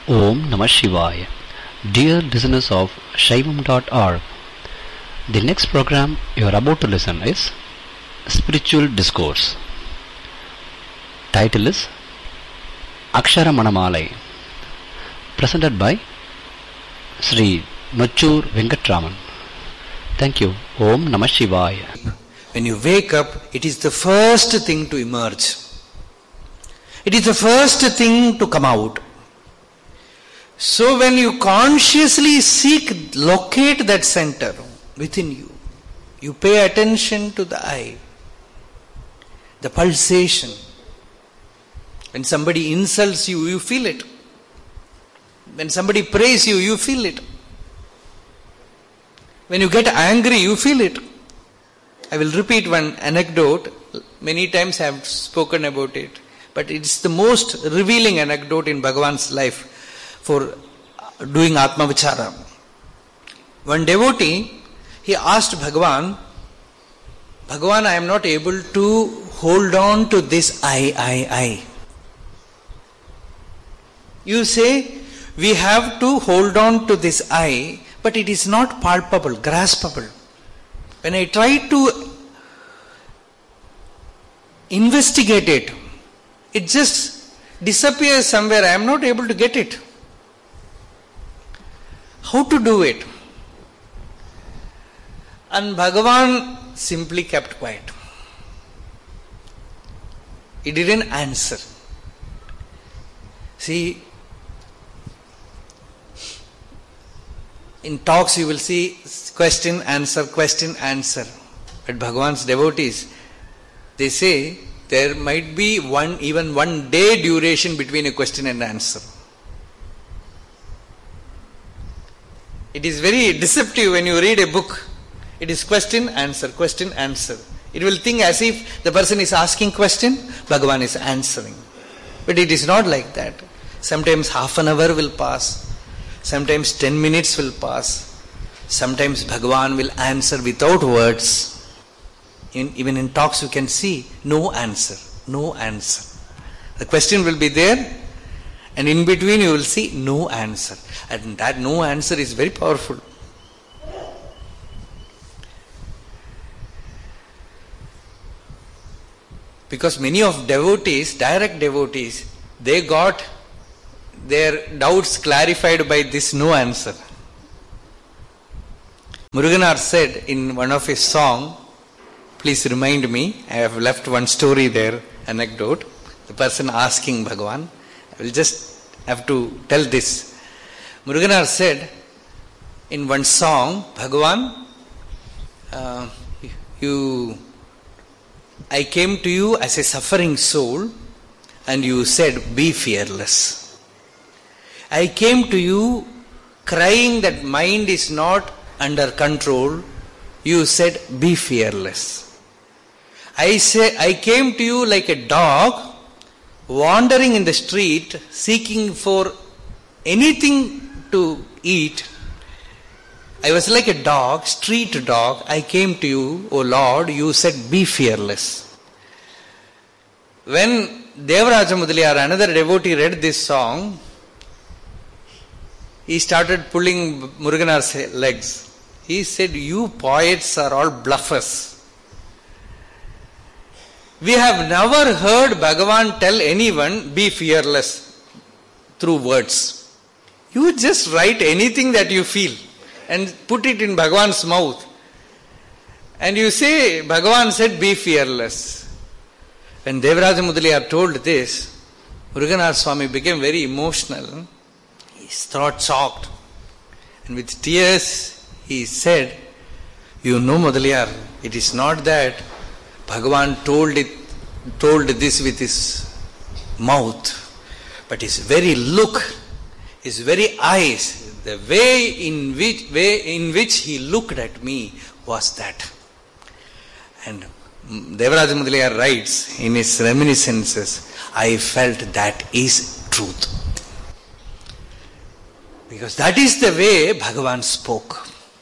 Om Namah Shivaya. Dear listeners of Shaivam.org, the next program you are about to listen is Spiritual Discourse. Title is Akshara Manamalai, presented by Sri Nochur Venkatraman. Thank you. Om Namah Shivaya. When you wake up, it is the first thing to emerge. It is the first thing to come out. So when you consciously seek, locate that center within you, you pay attention to the eye, the pulsation. When somebody insults you, you feel it. When somebody praises you, you feel it. When you get angry, you feel it. I will repeat one anecdote. Many times I have spoken about it. But it's the most revealing anecdote in Bhagavan's life for doing Atma Vichara. One devotee, he asked Bhagavan, I am not able to hold on to this I. You say, we have to hold on to this I, but it is not palpable, graspable. When I try to investigate it, it just disappears somewhere. I am not able to get it. How to do it? And Bhagavan simply kept quiet. He didn't answer. See, in talks you will see question, answer. But Bhagavan's devotees, they say there might be even one day duration between a question and answer. It is very deceptive when you read a book. It is question, answer. It will think as if the person is asking question, Bhagavan is answering. But it is not like that. Sometimes half an hour will pass. Sometimes 10 minutes will pass. Sometimes Bhagavan will answer without words. Even in talks you can see no answer. The question will be there, and in between you will see no answer. And that no answer is very powerful. Because many of devotees, direct devotees, they got their doubts clarified by this no answer. Muruganar said in one of his songs, please remind me, I have left one story there, anecdote. The person asking Bhagavan, I will just have to tell this. Muruganar said in one song, Bhagavan, I came to you as a suffering soul and you said, be fearless. I came to you crying that mind is not under control. You said, be fearless. I came to you like a dog wandering in the street seeking for anything to eat. I was like a dog, street dog. I came to you, O Lord, you said be fearless. When Devaraja Mudaliar, another devotee, read this song, he started pulling Muruganar's legs. He said, you poets are all bluffers. We have never heard Bhagavan tell anyone, be fearless through words. You just write anything that you feel and put it in Bhagavan's mouth. And you say, Bhagavan said, be fearless. When Devaraja Mudaliar told this, Muruganar Swami became very emotional. His throat choked. And with tears, he said, you know, Mudaliar, it is not that Bhagavan told this with his mouth, but his very look, his very eyes, the way in which he looked at me was that. And Devaraja Mudaliar writes in his reminiscences, I felt that is truth. Because that is the way Bhagavan spoke.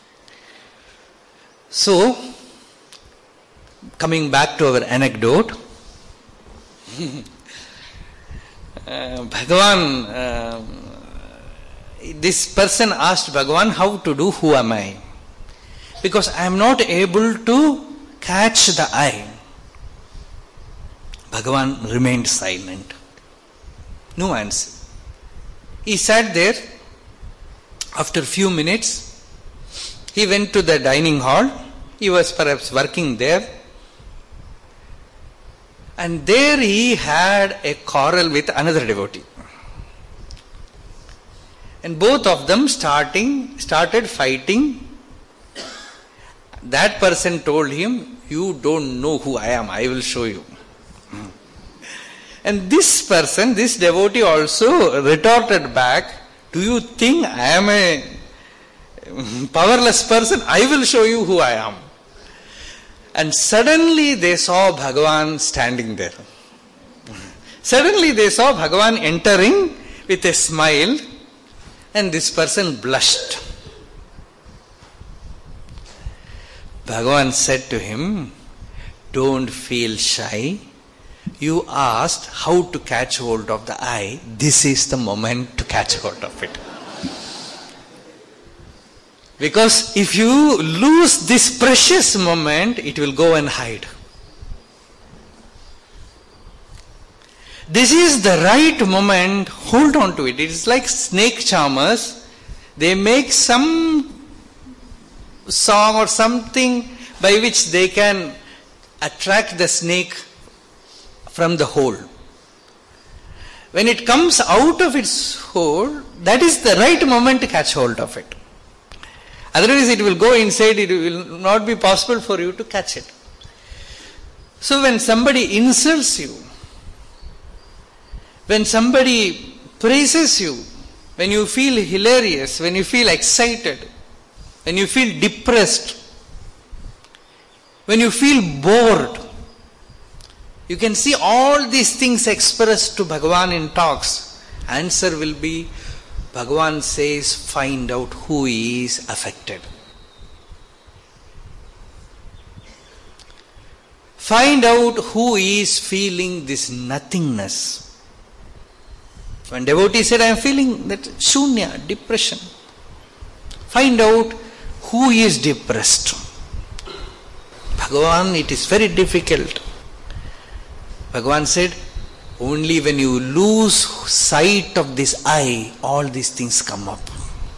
So, coming back to our anecdote, Bhagavan this person asked Bhagavan, how to do, who am I? Because I am not able to catch the eye. Bhagavan remained silent. No answer. He sat there. After a few minutes, he went to the dining hall. He was perhaps working there. And there he had a quarrel with another devotee. And both of them started fighting. That person told him, you don't know who I am, I will show you. And this person, this devotee also retorted back, do you think I am a powerless person? I will show you who I am. And suddenly they saw Bhagavan standing there. Suddenly they saw Bhagavan entering with a smile, and this person blushed. Bhagavan said to him, don't feel shy. You asked how to catch hold of the eye. This is the moment to catch hold of it. Because if you lose this precious moment, it will go and hide. This is the right moment, hold on to it. It is like snake charmers. They make some song or something by which they can attract the snake from the hole. When it comes out of its hole, that is the right moment to catch hold of it. Otherwise it will go inside, it will not be possible for you to catch it. So when somebody insults you, when somebody praises you, when you feel hilarious, when you feel excited, when you feel depressed, when you feel bored, you can see all these things expressed to Bhagavan in talks. Answer will be, Bhagavan says, find out who is affected. Find out who is feeling this nothingness. When devotee said, I am feeling that shunya, depression. Find out who is depressed. Bhagavan, it is very difficult. Bhagavan said, only when you lose sight of this eye, all these things come up.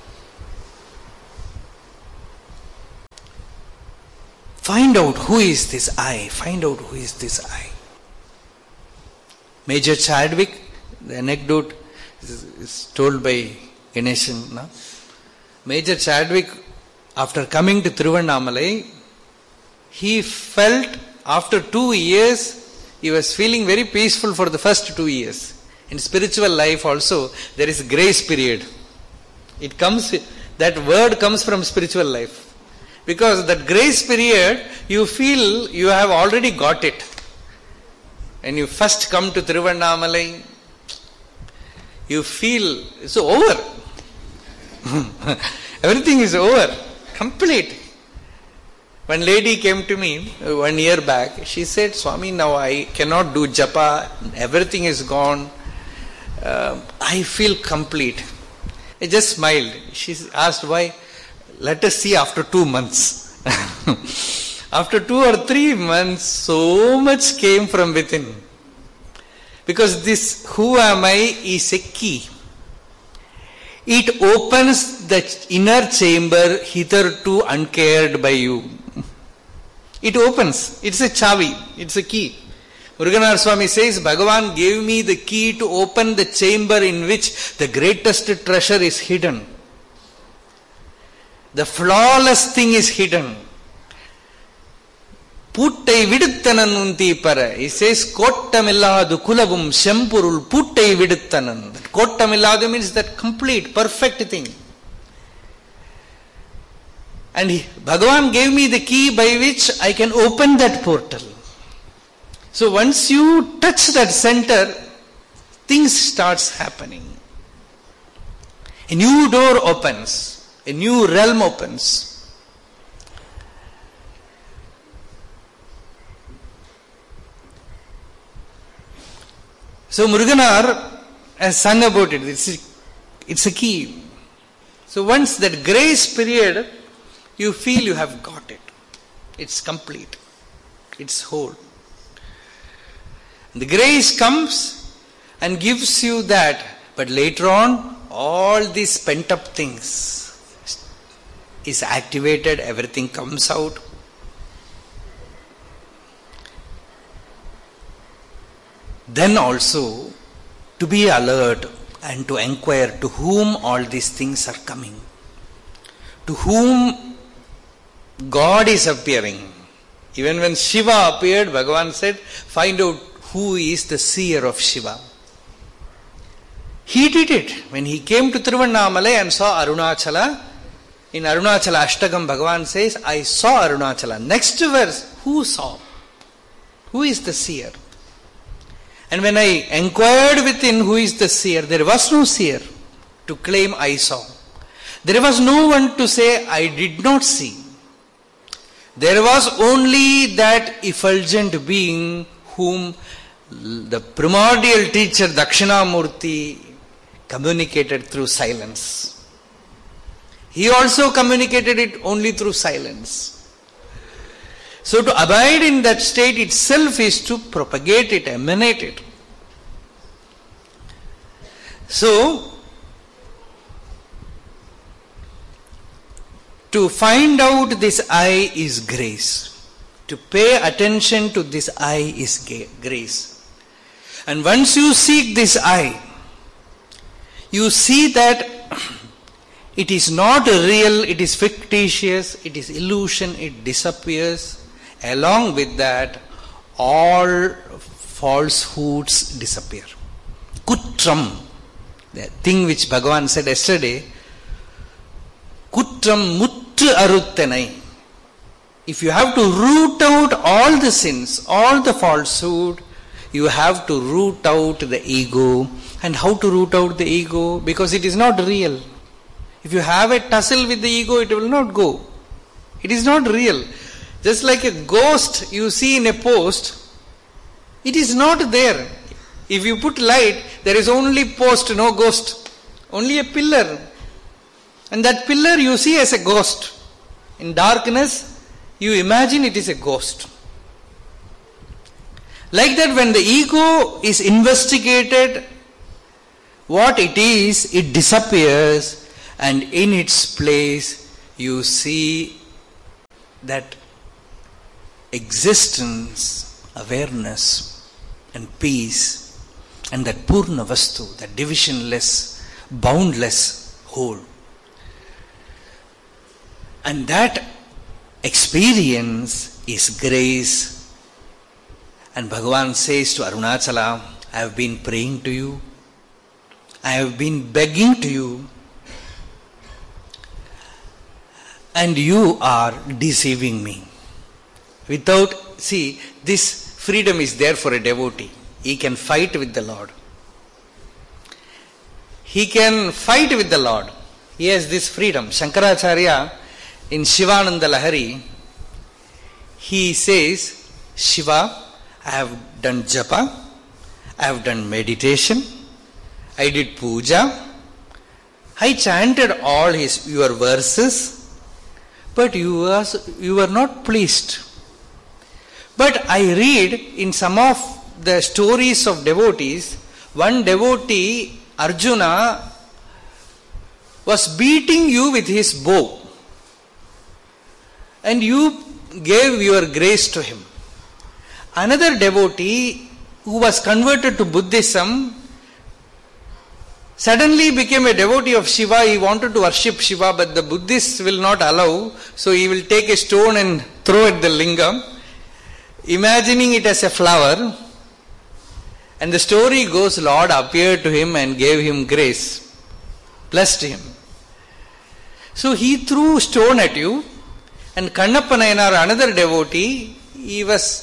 Find out who is this eye. Find out who is this eye. Major Chadwick, the anecdote is told by Ganeshan. No? Major Chadwick, after coming to Tiruvannamalai, he felt after 2 years, he was feeling very peaceful for the first 2 years. In spiritual life also, there is grace period. It comes, that word comes from spiritual life. Because that grace period, you feel you have already got it. When you first come to Tiruvannamalai, you feel it's over. Everything is over. Complete. One lady came to me 1 year back. She said, Swami, now I cannot do japa. Everything is gone. I feel complete. I just smiled. She asked why. Let us see after 2 months. After 2 or 3 months, so much came from within. Because this who am I is a key. It opens the inner chamber hitherto uncared by you. It opens. It's a chavi. It's a key. Muruganar Swami says, Bhagavan gave me the key to open the chamber in which the greatest treasure is hidden. The flawless thing is hidden. Puttai viduthanan unti para. He says, Kottamilladu kulavum shempurul puttai viduthanan. Kottamilladu means that complete, perfect thing. And Bhagavan gave me the key by which I can open that portal. So once you touch that center, things starts happening. A new door opens. A new realm opens. So Muruganar has sung about it. It's a key. So once that grace period, you feel you have got it. It's complete. It's whole. The grace comes and gives you that. But later on, all these pent up things is activated, everything comes out. Then also, to be alert and to inquire to whom all these things are coming. To whom God is appearing. Even when Shiva appeared, Bhagavan said, find out who is the seer of Shiva. He did it. When he came to Tiruvannamalai and saw Arunachala, in Arunachala Ashtagam, Bhagavan says, I saw Arunachala. Next verse, who saw? Who is the seer? And when I inquired within who is the seer, there was no seer to claim I saw. There was no one to say I did not see. There was only that effulgent being whom the primordial teacher Dakshinamurti communicated through silence. He also communicated it only through silence. So to abide in that state itself is to propagate it, emanate it. So, to find out this I is grace. To pay attention to this I is grace. And once you seek this I, you see that it is not real, it is fictitious, it is illusion, it disappears. Along with that, all falsehoods disappear. Kutram, the thing which Bhagavan said yesterday, Kutram muttu aruttanai. If you have to root out all the sins, all the falsehood, you have to root out the ego. And how to root out the ego? Because it is not real. If you have a tussle with the ego, it will not go. It is not real. Just like a ghost you see in a post, it is not there. If you put light, there is only post, no ghost. Only a pillar. And that pillar you see as a ghost. In darkness, you imagine it is a ghost. Like that, when the ego is investigated, what it is, it disappears, and in its place you see that existence, awareness and peace, and that Purna Vastu, that divisionless, boundless whole. And that experience is grace. And Bhagavan says to Arunachala, I have been praying to you, I have been begging to you, and you are deceiving me. This freedom is there for a devotee. He can fight with the Lord. He can fight with the Lord. He has this freedom. Shankaracharya in Shivananda Lahari, he says, Shiva, I have done japa, I have done meditation, I did puja, I chanted all your verses, but you were not pleased. But I read in some of the stories of devotees, one devotee, Arjuna, was beating you with his bow, and you gave your grace to him. Another devotee who was converted to Buddhism suddenly became a devotee of Shiva. He wanted to worship Shiva, but the Buddhists will not allow, so he will take a stone and throw at the lingam, imagining it as a flower. And the story goes, Lord appeared to him and gave him grace, blessed him. So he threw stone at you, and Kannappa Nayanar, another devotee, he was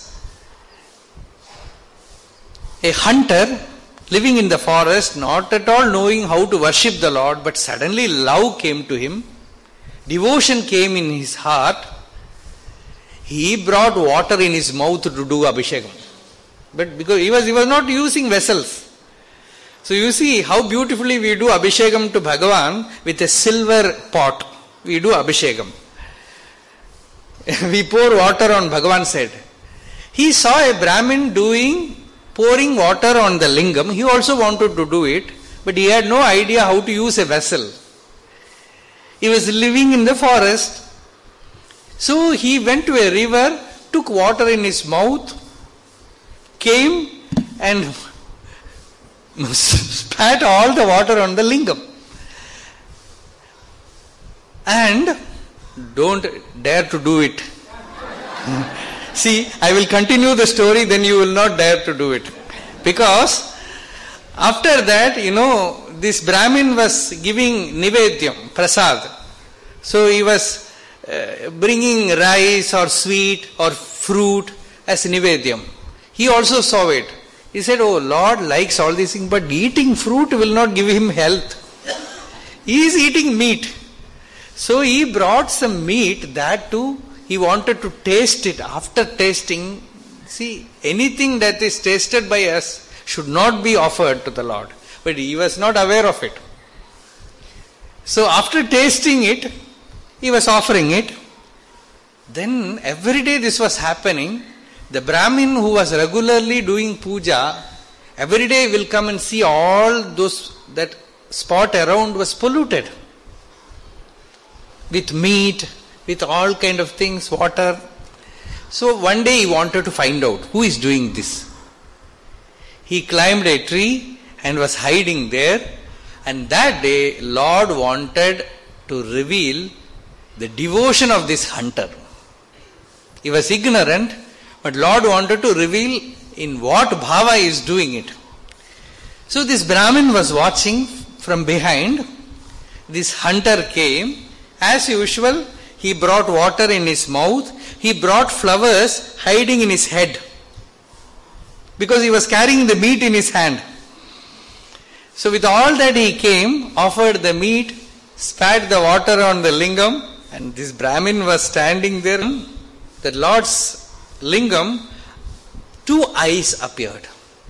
a hunter living in the forest, not at all knowing how to worship the Lord, but suddenly love came to him, devotion came in his heart. He brought water in his mouth to do Abhishekam. But because he was not using vessels. So you see how beautifully we do Abhishekam to Bhagavan with a silver pot. We do Abhishekam. We pour water on Bhagavan's head. He saw a Brahmin pouring water on the lingam. He also wanted to do it, but he had no idea how to use a vessel. He was living in the forest. So he went to a river, took water in his mouth, came and spat all the water on the lingam. And don't dare to do it. See, I will continue the story, then you will not dare to do it. Because after that, this Brahmin was giving nivedyam, prasad. So he was bringing rice or sweet or fruit as nivedyam. He also saw it. He said, oh, Lord likes all these things, but eating fruit will not give him health. He is eating meat. So he brought some meat, that too, he wanted to taste it. After tasting, see, anything that is tasted by us should not be offered to the Lord. But he was not aware of it. So after tasting it, he was offering it. Then every day this was happening. The Brahmin who was regularly doing puja, every day will come and see all those, that spot around was polluted with meat, with all kind of things, water. So one day he wanted to find out who is doing this. He climbed a tree and was hiding there, and that day Lord wanted to reveal the devotion of this hunter. He was ignorant, but Lord wanted to reveal in what bhava he is doing it. So this Brahmin was watching from behind. This hunter came. As usual, he brought water in his mouth. He brought flowers hiding in his head, because he was carrying the meat in his hand. So with all that he came, offered the meat, spat the water on the lingam, and this Brahmin was standing there. The Lord's lingam, 2 eyes appeared.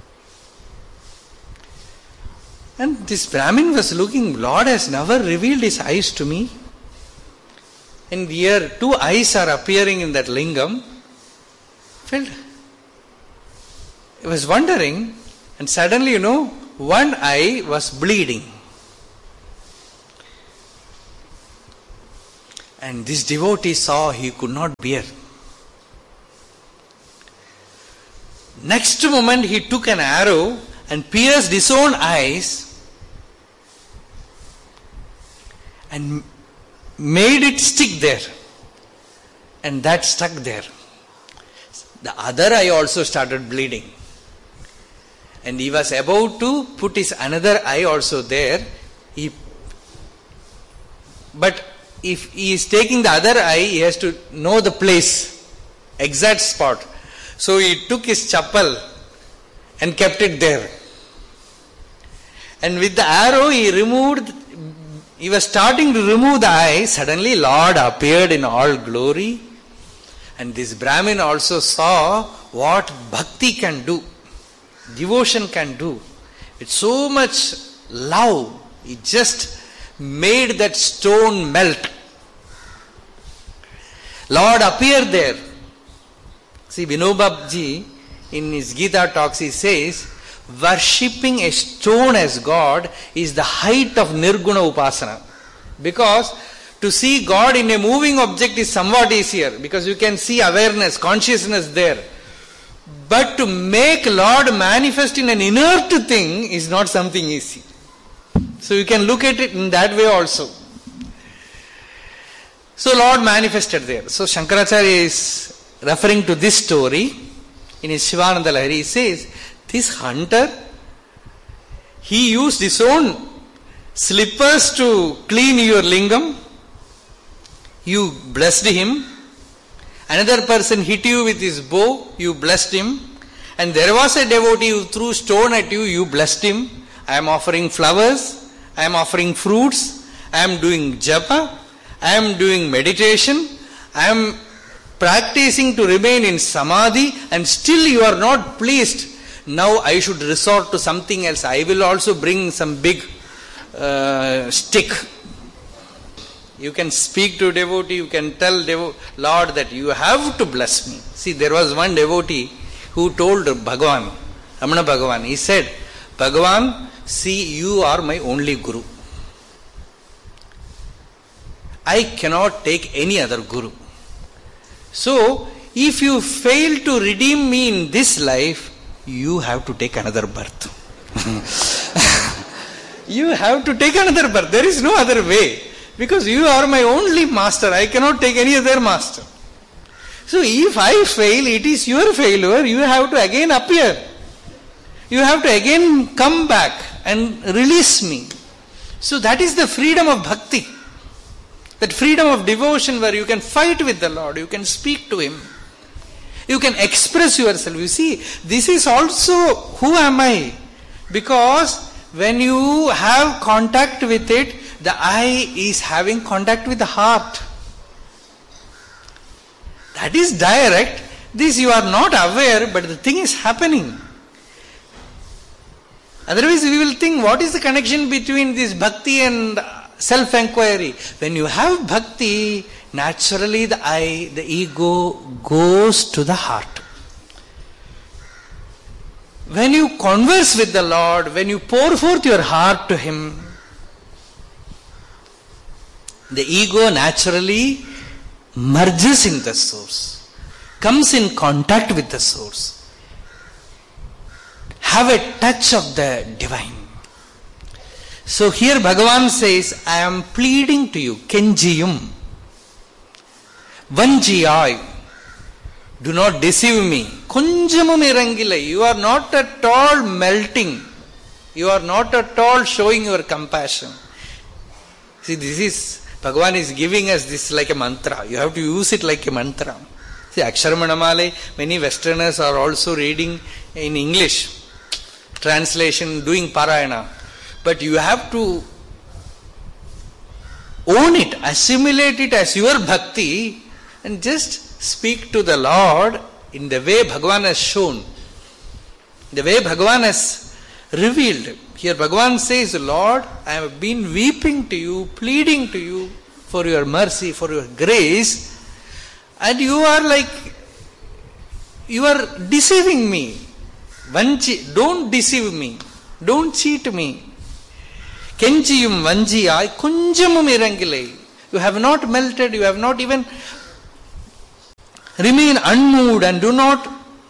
And this Brahmin was looking, Lord has never revealed his eyes to me. And here 2 eyes are appearing in that lingam. He was wondering, and suddenly, one eye was bleeding. And this devotee saw, he could not bear. Next moment he took an arrow and pierced his own eyes and made it stick there. And that stuck there. The other eye also started bleeding. And he was about to put his another eye also there. But if he is taking the other eye, he has to know the place, exact spot. So he took his chappal and kept it there. And with the arrow he was starting to remove the eye. Suddenly Lord appeared in all glory. And this Brahmin also saw what bhakti can do, devotion can do. With so much love, he just made that stone melt. Lord appeared there. See, Vinoba Ji, in his Gita talks, he says, worshipping a stone as God is the height of Nirguna Upasana. Because to see God in a moving object is somewhat easier, because you can see awareness, consciousness there. But to make Lord manifest in an inert thing is not something easy. So you can look at it in that way also. So Lord manifested there. So Shankaracharya is referring to this story in his Shivananda Lahari. He says, this hunter, he used his own slippers to clean your lingam. You blessed him. Another person hit you with his bow, you blessed him. And there was a devotee who threw stone at you, you blessed him. I am offering flowers, I am offering fruits, I am doing japa, I am doing meditation, I am practicing to remain in samadhi, and still you are not pleased. now I should resort to something else. I will also bring some big stick. You can speak to devotee, you can tell Lord that you have to bless me. See, there was one devotee who told Bhagavan, Ramana Bhagavan, he said, Bhagavan, see, you are my only Guru. I cannot take any other Guru. So, if you fail to redeem me in this life, you have to take another birth. You have to take another birth. There is no other way. Because you are my only master. I cannot take any other master. So if I fail, it is your failure. You have to again appear. You have to again come back and release me. So that is the freedom of bhakti. That freedom of devotion where you can fight with the Lord. You can speak to Him. You can express yourself. You see, this is also who am I? Because when you have contact with it, the eye is having contact with the heart. That is direct. This you are not aware, but the thing is happening. Otherwise we will think, what is the connection between this bhakti and self-enquiry? When you have bhakti, naturally the eye, the ego goes to the heart. When you converse with the Lord, when you pour forth your heart to Him, the ego naturally merges in the source, comes in contact with the source, have a touch of the divine. So here Bhagavan says, I am pleading to you, Kenjiyum, Vanjiyai, do not deceive me. Kunjamum irangilai, you are not at all melting, you are not at all showing your compassion. See, this is Bhagavan is giving us this like a mantra. You have to use it like a mantra. See, Aksharamana, many Westerners are also reading in English translation, doing Parayana. But you have to own it, assimilate it as your bhakti, and just speak to the Lord in the way Bhagavan has shown, the way Bhagavan has revealed. Here Bhagavan says, Lord, I have been weeping to you, pleading to you for your mercy, for your grace, and you are like, you are deceiving me. Don't deceive me. Don't cheat me. Kenjiyum vanjiyai kunjamum irangilai. You have not melted, you have not even remain unmoved, and do not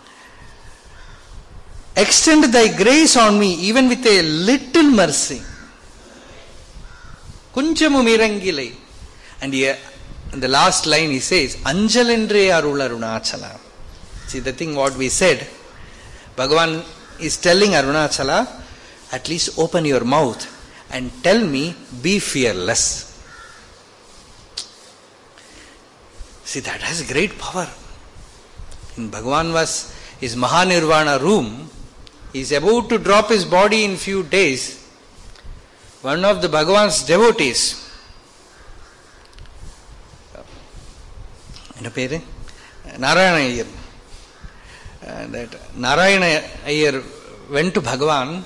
extend thy grace on me even with a little mercy. Kunjamum irangilai. And here in the last line he says, Anjalendre arul Arunachala. See the thing what we said, Bhagavan is telling Arunachala, at least open your mouth and tell me, be fearless. See, that has great power. In Bhagavan was his Mahanirvana room, he is about to drop his body in few days. One of the Bhagavan's devotees, Narayana Iyer, that Narayana Iyer went to Bhagavan,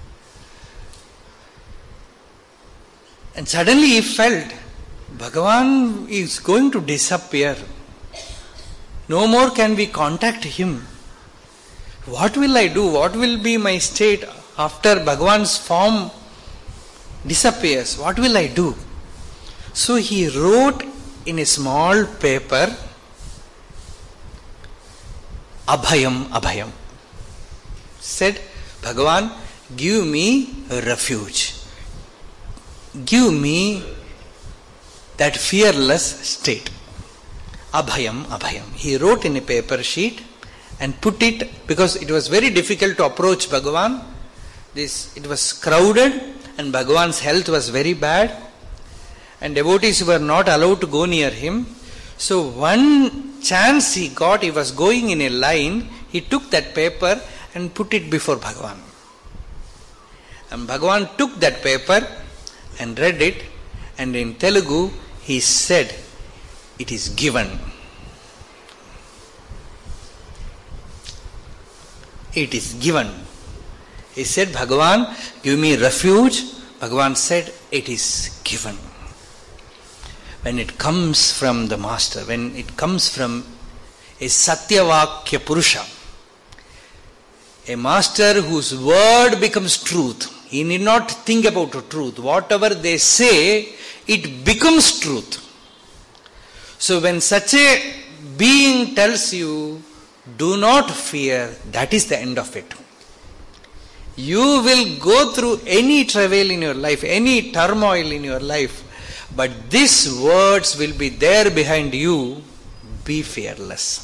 and suddenly he felt Bhagavan is going to disappear. No more can we contact him. What will I do? What will be my state after Bhagavan's form disappears? What will I do? So he wrote in a small paper, Abhayam, Abhayam. Said, Bhagavan, give me a refuge. Give me that fearless state. Abhayam, Abhayam. He wrote in a paper sheet and put it, because it was very difficult to approach Bhagavan. It was crowded and Bhagavan's health was very bad and devotees were not allowed to go near him. So one chance he got, he was going in a line, he took that paper and put it before Bhagavan. And Bhagavan took that paper and read it, and in Telugu he said, it is given. it is given. He said, Bhagavan, give me refuge. Bhagavan said, it is given. When it comes from the Master, when it comes from a Satyavakya Purusha, a Master whose word becomes truth. He need not think about the truth. Whatever they say, it becomes truth. So when such a being tells you, do not fear, that is the end of it. You will go through any travail in your life, any turmoil in your life, but these words will be there behind you. Be fearless.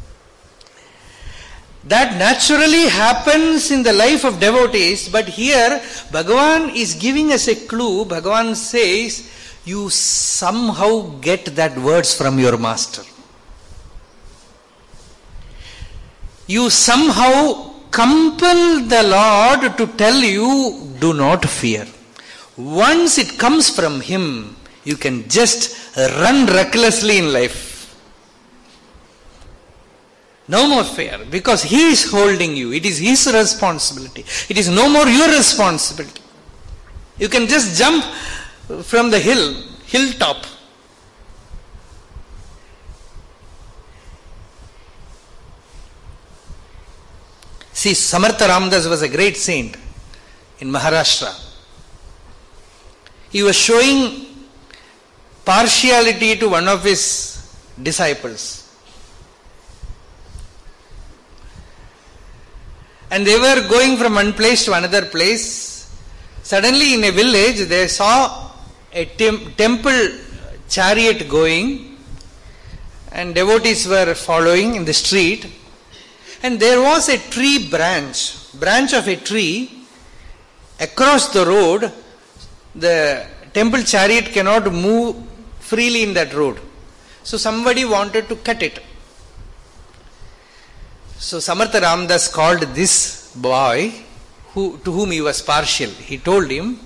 That naturally happens in the life of devotees, but here Bhagavan is giving us a clue. Bhagavan says, you somehow get that words from your Master. You somehow compel the Lord to tell you, do not fear. Once it comes from Him, you can just run recklessly in life. No more fear, because He is holding you. It is His responsibility. It is no more your responsibility. You can just jump from the hilltop. See, Samartha Ramdas was a great saint in Maharashtra. He was showing partiality to one of his disciples. And they were going from one place to another place. Suddenly in a village they saw a temple chariot going, and devotees were following in the street. And there was a tree branch of a tree across the road. The temple chariot cannot move freely in that road. So somebody wanted to cut it. So Samartha Ramdas called this boy, to whom he was partial. He told him,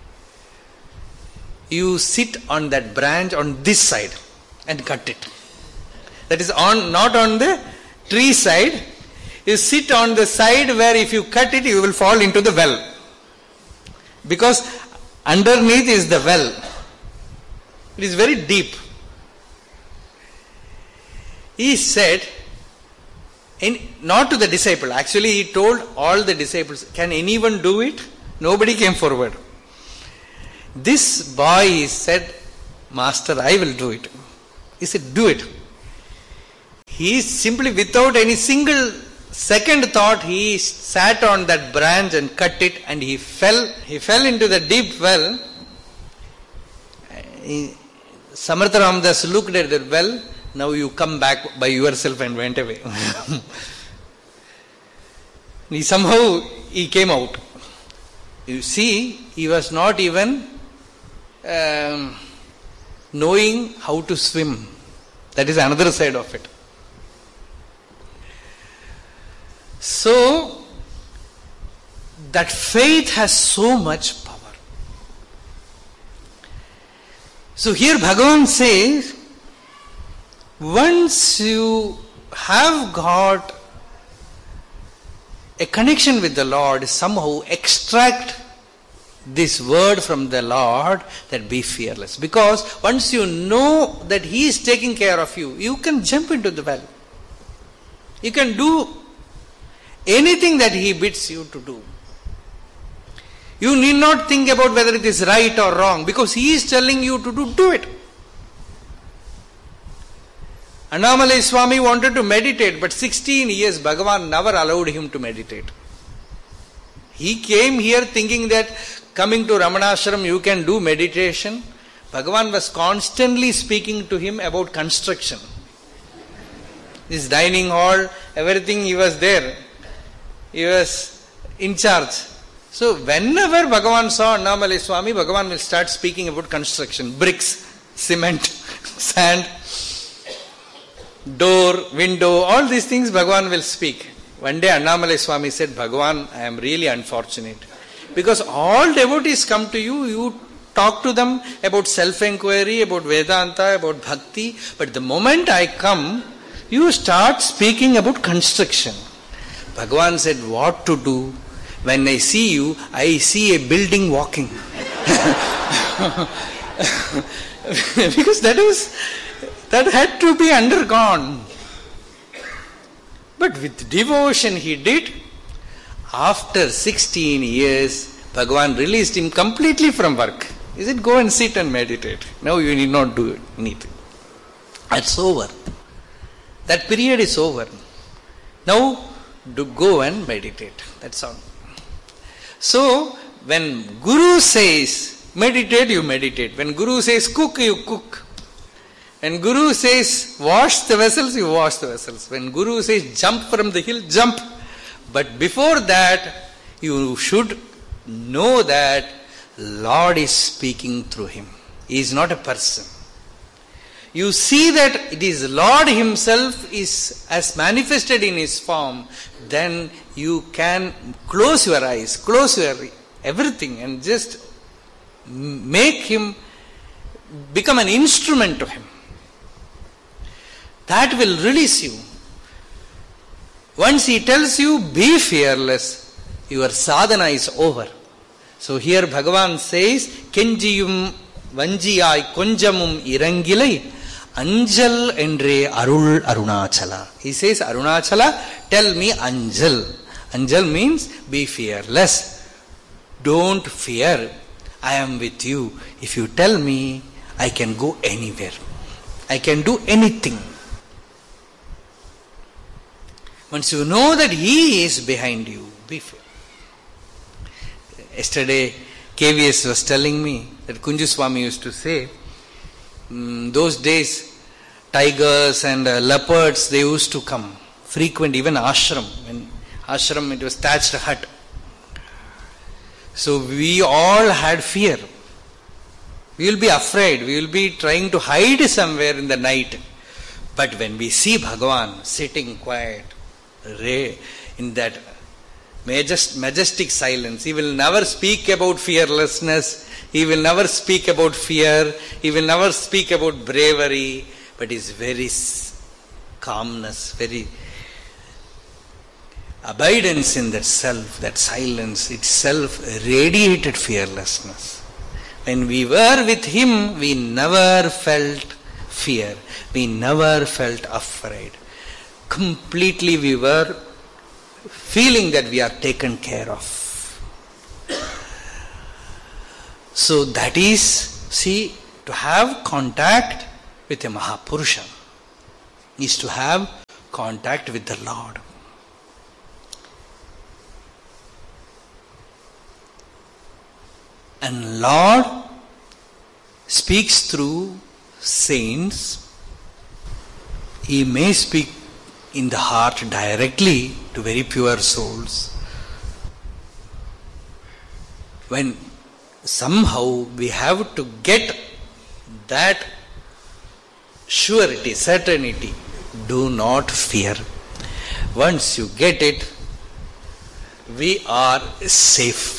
you sit on that branch on this side and cut it. That is not on the tree side. You sit on the side where if you cut it, you will fall into the well. Because underneath is the well. It is very deep. He said, not to the disciple, actually he told all the disciples, can anyone do it? Nobody came forward. This boy said, Master, I will do it. He said, do it. He simply, without any single second thought, he sat on that branch and cut it, and he fell into the deep well. Samartha Ramdas looked at the well. Now you come back by yourself, and went away. Somehow he came out. You see, he was not even knowing how to swim. That is another side of it. So, that faith has so much power. So here Bhagavan says, once you have got a connection with the Lord, somehow extract this word from the Lord, that be fearless. Because once you know that He is taking care of you, you can jump into the well. You can do anything that He bids you to do. You need not think about whether it is right or wrong, because He is telling you to do it. Annamalai Swami wanted to meditate, but 16 years Bhagavan never allowed him to meditate. He came here thinking that coming to Ramanashram you can do meditation. Bhagavan was constantly speaking to him about construction. This dining hall, everything, he was there. He was in charge. So whenever Bhagavan saw Annamalai Swami, Bhagavan will start speaking about construction. Bricks, cement, sand, door, window, all these things Bhagavan will speak. One day Annamalai Swami said, Bhagavan, I am really unfortunate. Because all devotees come to you, you talk to them about self-inquiry, about Vedanta, about Bhakti. But the moment I come, you start speaking about construction. Bhagavan said, what to do? When I see you, I see a building walking. Because that had to be undergone. But with devotion he did. After 16 years, Bhagavan released him completely from work. He said, go and sit and meditate. Now you need not do anything. That's over. That period is over. Now go and meditate. That's all. So, when Guru says meditate, you meditate. When Guru says cook, you cook. When Guru says wash the vessels, you wash the vessels. When Guru says jump from the hill, jump. But before that, you should know that Lord is speaking through him. He is not a person. You see that it is Lord himself is as manifested in his form, then you can close your eyes, close your everything and just make him become an instrument to him. That will release you. Once he tells you, be fearless, your sadhana is over. So here Bhagavan says, Kenjiyum vanjiyai konjamum irangilai Anjal endre arul Arunachala. He says, Arunachala, tell me Anjal. Anjal means be fearless. Don't fear. I am with you. If you tell me, I can go anywhere. I can do anything. Once you know that he is behind you, be fearless. Yesterday, KVS was telling me that Kunju Swami used to say, those days, tigers and leopards, they used to come frequent, even ashram. In ashram, it was thatched hut. So we all had fear. We will be afraid. We will be trying to hide somewhere in the night. But when we see Bhagavan sitting quiet, in that majestic silence, he will never speak about fearlessness. He will never speak about fear. He will never speak about bravery. But his very calmness, very abidance in that self, that silence itself radiated fearlessness. When we were with him, we never felt fear. We never felt afraid. Completely we were feeling that we are taken care of. So that is, see, to have contact with a Mahapurusha is to have contact with the Lord. And Lord speaks through saints. He may speak in the heart directly to very pure souls. When somehow we have to get that surety, certainty, do not fear. Once you get it, we are safe.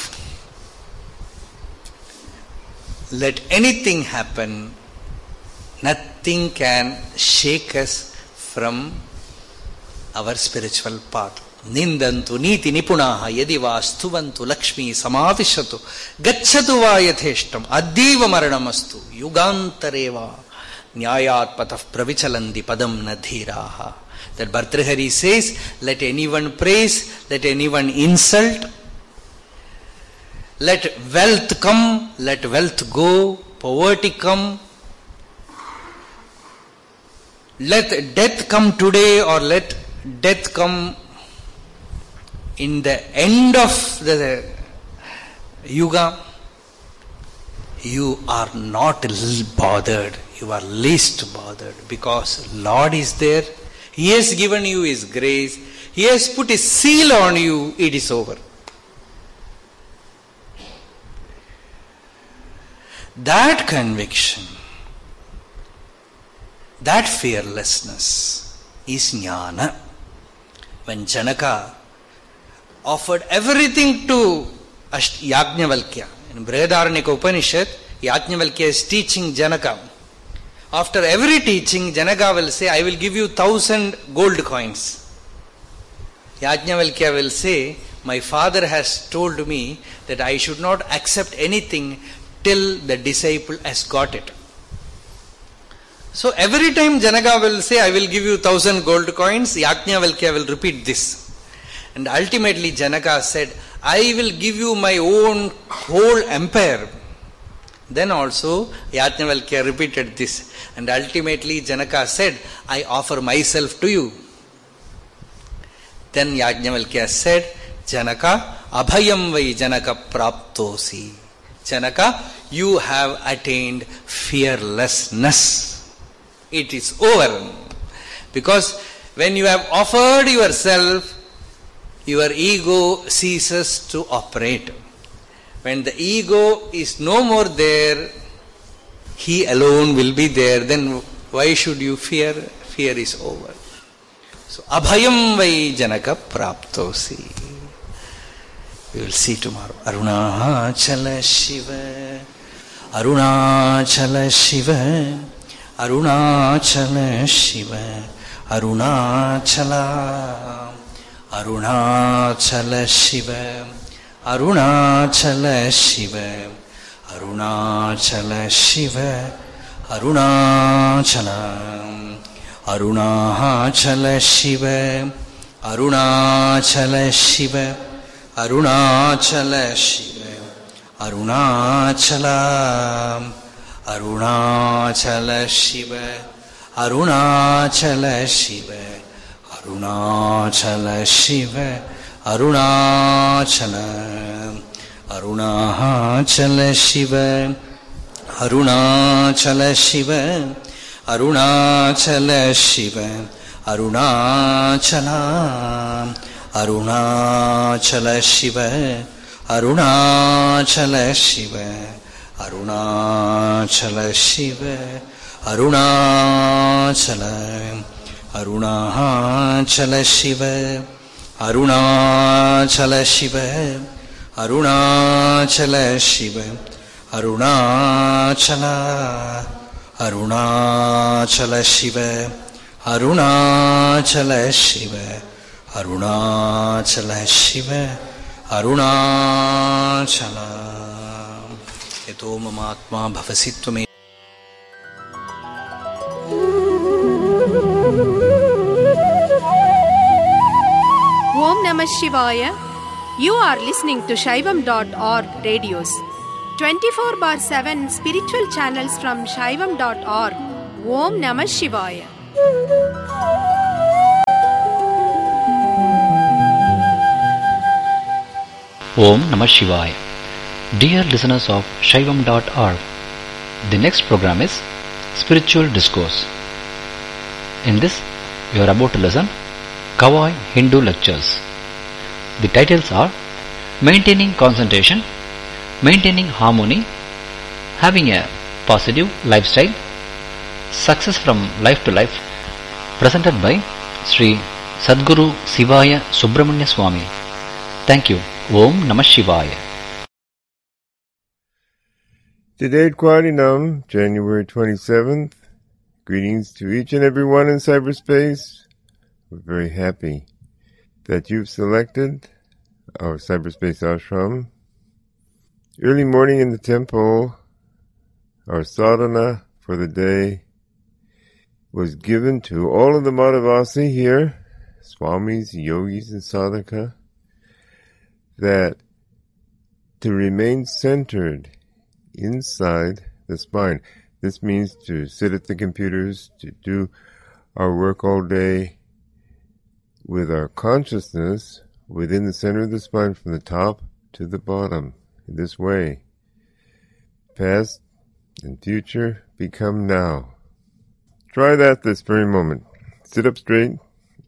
Let anything happen, nothing can shake us from our spiritual path. Nindantu niti nipunaha yadi va stuvantu lakshmi samavishatu gacchatu va yatheshtam addiva maranamastu yugantareva nyayat pataf pravichalandi padam nadhiraha. That Bhartrihari says, let anyone praise, let anyone insult, let wealth come, let wealth go, poverty come, let death come today or let death come in the end of the yuga, you are not bothered. You are least bothered because Lord is there. He has given you His grace. He has put His seal on you. It is over. That conviction, that fearlessness is jnana. When Janaka offered everything to Yajnavalkya, in Brihadaranyaka Upanishad, Yajnavalkya is teaching Janaka. After every teaching, Janaka will say, I will give you 1,000 gold coins. Yajnavalkya will say, my father has told me that I should not accept anything till the disciple has got it. So every time Janaka will say, I will give you 1,000 gold coins, Yajnavalkya will repeat this. And ultimately Janaka said, I will give you my own whole empire. Then also Yajnavalkya repeated this. And ultimately Janaka said, I offer myself to you. Then Yajnavalkya said, Janaka, abhayam vai Janaka praptosi. Janaka, you have attained fearlessness. It is over. Because when you have offered yourself, your ego ceases to operate. When the ego is no more there, he alone will be there. Then why should you fear? Fear is over. So, abhayam vai Janaka praptosi. We will see tomorrow. Arunachala Shiva, Arunachala Shiva, Arunachala Shiva, Arunachala, Arunachala Shiva, Arunachala Shiva, Arunachala Shiva, Arunachala, Arunachala Shiva, Arunachala Shiva, Arunachala Shiva, Arunachala, Arunachala Shiva, Arunachala Shiva, Arunachala Shiva, Arunachala, Arunachala Shiva, Arunachala Shiva, Arunachala Shiva, Arunachala, Arunachala Shiva, Arunachala Shiva, Arunachala Shiva, Arunachala, Arunachala Shiva, Arunachala Shiva, Arunachala Shiva, Arunachala, Arunachala Shiva, Arunachala Shiva, Arunachala Shiva, Arunachala. Yato mamatma bhavasitva. Om Namah Shivaya. You are listening to Shaivam.org radios. 24/7 spiritual channels from Shaivam.org. Om Namah Shivaya. Om Namah Shivaya. Dear listeners of Shaivam.org, the next program is Spiritual Discourse. In this, you are about to listen Kawai Hindu Lectures. The titles are Maintaining Concentration, Maintaining Harmony, Having a Positive Lifestyle, Success from Life to Life, presented by Sri Sadguru Sivaya Subramanya Swami. Thank you. Om Namah Shivaya. Today at Quadinam, January 27th. Greetings to each and every one in cyberspace. We're very happy that you've selected our cyberspace ashram. Early morning in the temple, our sadhana for the day was given to all of the Madhavasi here, Swamis, yogis, and sadhaka, that to remain centered inside the spine. This means to sit at the computers, to do our work all day with our consciousness within the center of the spine from the top to the bottom. In this way, past and future become now. Try that this very moment. Sit up straight.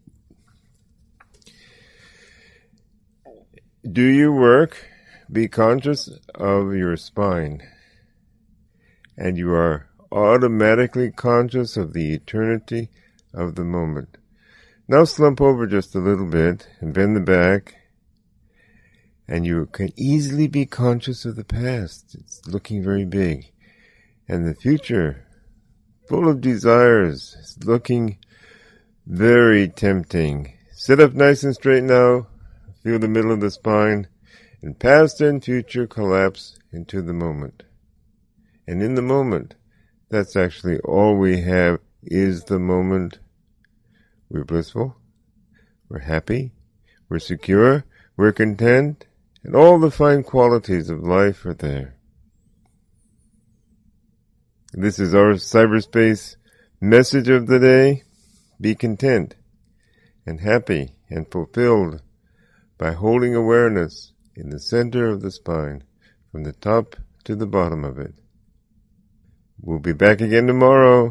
Do your work. Be conscious of your spine. And you are automatically conscious of the eternity of the moment. Now slump over just a little bit and bend the back. And you can easily be conscious of the past. It's looking very big. And the future, full of desires, is looking very tempting. Sit up nice and straight now. Feel the middle of the spine, and past and future collapse into the moment. And in the moment, that's actually all we have is the moment. We're blissful, we're happy, we're secure, we're content, and all the fine qualities of life are there. This is our cyberspace message of the day. Be content and happy and fulfilled by holding awareness in the center of the spine, from the top to the bottom of it. We'll be back again tomorrow.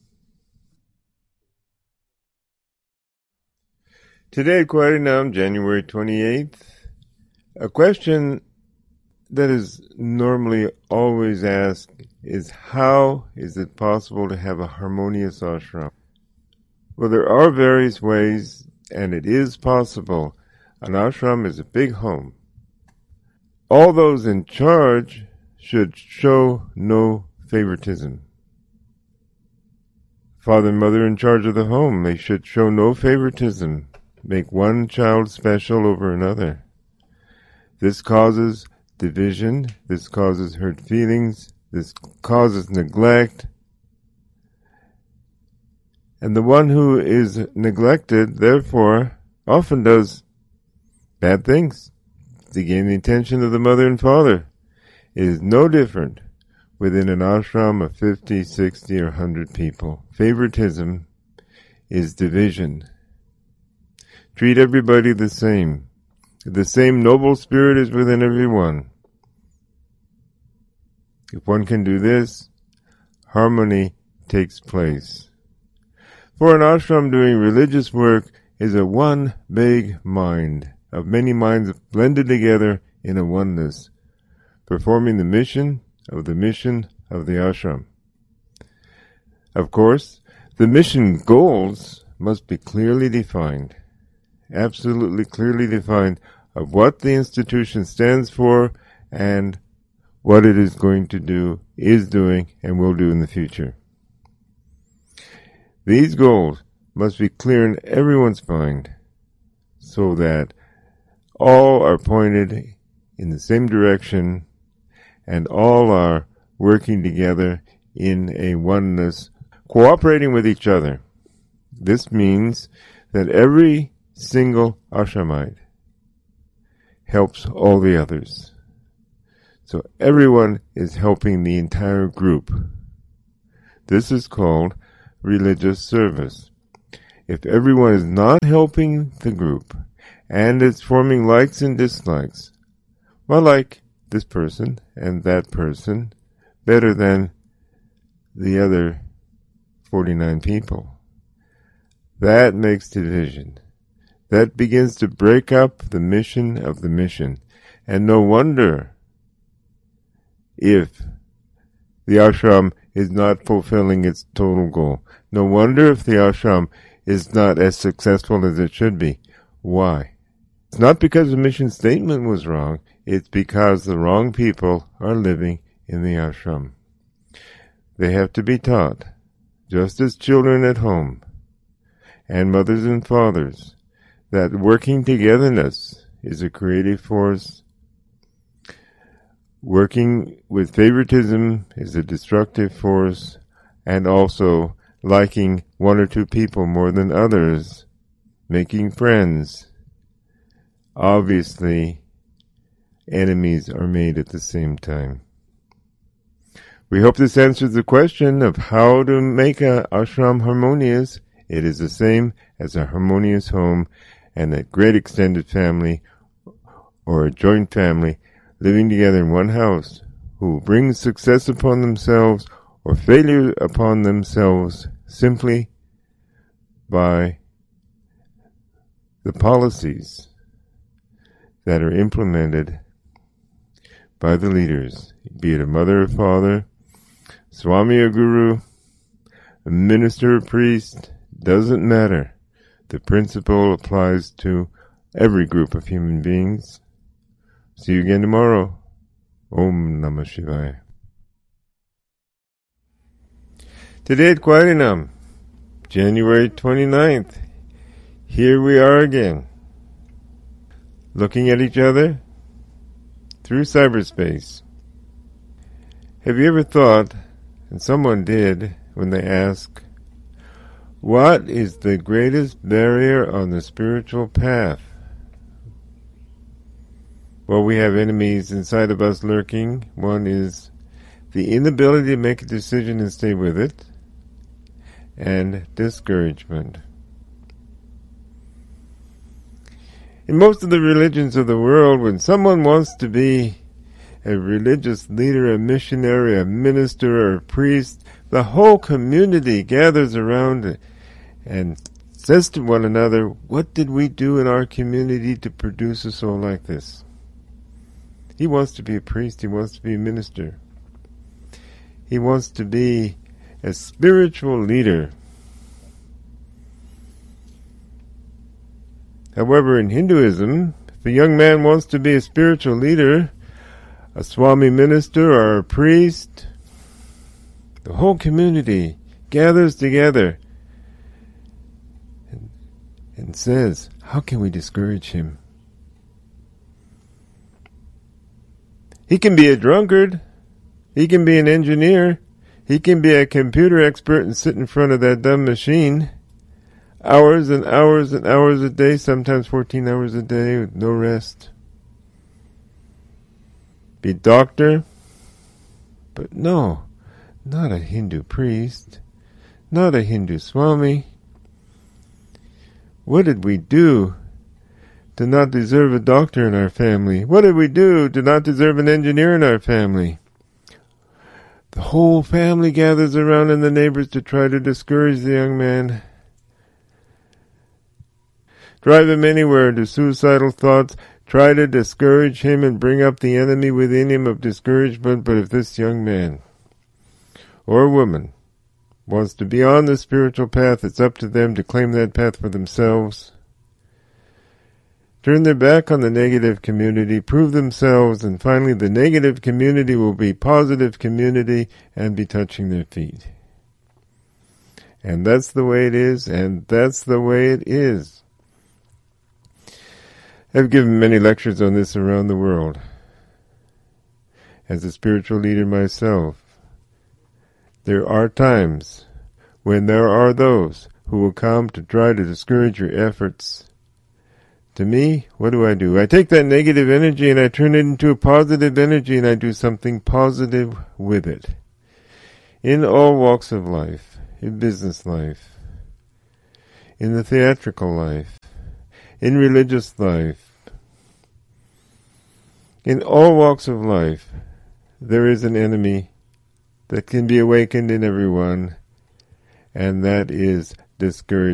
Today at Kwarinam, January 28th, a question that is normally always asked is, how is it possible to have a harmonious ashram? Well, there are various ways, and it is possible. An ashram is a big home. All those in charge should show no favoritism. Father and mother in charge of the home, they should show no favoritism. Make one child special over another. This causes division, this causes hurt feelings, this causes neglect. And the one who is neglected, therefore, often does bad things to gain the attention of the mother and father. It is no different within an ashram of 50, 60, or 100 people. Favoritism is division. Treat everybody the same. The same noble spirit is within everyone. If one can do this, harmony takes place. For an ashram, doing religious work is a one big mind, of many minds blended together in a oneness, performing the mission of the ashram. Of course, the mission goals must be clearly defined, absolutely clearly defined, of what the institution stands for and what it is going to do, is doing, and will do in the future. These goals must be clear in everyone's mind, so that all are pointed in the same direction and all are working together in a oneness, cooperating with each other. This means that every single ashramite helps all the others. So everyone is helping the entire group. This is called religious service. If everyone is not helping the group and is forming likes and dislikes, well, like this person and that person better than the other 49 people, that makes division. That begins to break up the mission of the mission. And no wonder if the ashram is not fulfilling its total goal. No wonder if the ashram is not as successful as it should be. Why? It's not because the mission statement was wrong. It's because the wrong people are living in the ashram. They have to be taught, just as children at home, and mothers and fathers, that working togetherness is a creative force. Working with favoritism is a destructive force, and also liking one or two people more than others, making friends. Obviously, enemies are made at the same time. We hope this answers the question of how to make an ashram harmonious. It is the same as a harmonious home and a great extended family or a joint family living together in one house, who bring success upon themselves or failure upon themselves simply by the policies that are implemented by the leaders, be it a mother or father, Swami or Guru, a minister or priest, doesn't matter. The principle applies to every group of human beings. See you again tomorrow. Om Namah Shivaya. Today at Kwarinam, January 29th, Here we are again, looking at each other through cyberspace. Have you ever thought, and someone did when they ask, what is the greatest barrier on the spiritual path? Well, we have enemies inside of us lurking. One is the inability to make a decision and stay with it, and discouragement. In most of the religions of the world, when someone wants to be a religious leader, a missionary, a minister, or a priest, the whole community gathers around and says to one another, what did we do in our community to produce a soul like this? He wants to be a priest, he wants to be a minister. He wants to be a spiritual leader. However, in Hinduism, if a young man wants to be a spiritual leader, a Swami minister or a priest, the whole community gathers together and says, how can we discourage him? He can be a drunkard. He can be an engineer. He can be a computer expert and sit in front of that dumb machine hours and hours and hours a day, sometimes 14 hours a day with no rest. Be a doctor. But no, not a Hindu priest, not a Hindu Swami. What did we do to not deserve a doctor in our family? What did we do to not deserve an engineer in our family? The whole family gathers around and the neighbors to try to discourage the young man. Drive him anywhere to suicidal thoughts. Try to discourage him and bring up the enemy within him of discouragement. But if this young man or woman wants to be on the spiritual path, it's up to them to claim that path for themselves. Turn their back on the negative community, prove themselves, and finally the negative community will be positive community and be touching their feet. And that's the way it is, and that's the way it is. I've given many lectures on this around the world. As a spiritual leader myself, there are times when there are those who will come to try to discourage your efforts. To me, what do? I take that negative energy and I turn it into a positive energy and I do something positive with it. In all walks of life, in business life, in the theatrical life, in religious life, in all walks of life, there is an enemy that can be awakened in everyone, and that is discouragement.